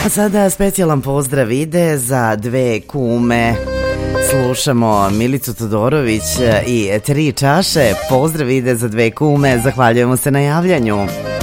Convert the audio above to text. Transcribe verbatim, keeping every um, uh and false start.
A sada specijalan pozdrav ide za dve kume. Slušamo Milicu Todorović i Tri čaše. Pozdrav ide za dve kume. Zahvaljujemo se na javljanju.